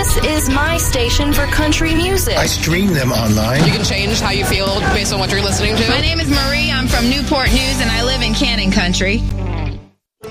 This is my station for country music. I stream them online. You can change how you feel based on what you're listening to. My name is Marie. I'm from Newport News, and I live in Cannon Country.